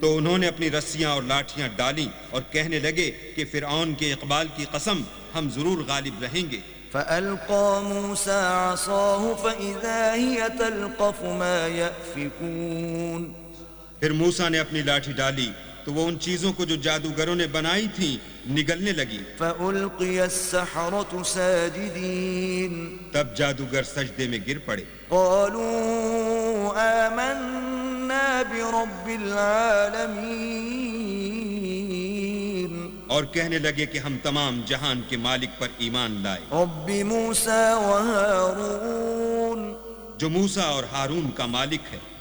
तो उन्होंने अपनी रस्सियां और लाठियां डाली और कहने लगे कि फिरऔन के इकबाल की कसम, हम जरूर गालिब रहेंगे। فألقى موسى عصاه فإذا هي تلقف ما يأفكون। फिर मूसा ने अपनी लाठी डाली तो वो उन चीजों को जो जादूगरों ने बनाई थी निगलने लगी। فألقي السحرة ساجدين। तब जादूगर सजदे में गिर पड़े। قالوا آمنا برب العالمين। और कहने लगे कि हम तमाम जहान के मालिक पर ईमान लाए, रब्ब मूसा व हारून, जो मूसा और हारून का मालिक है।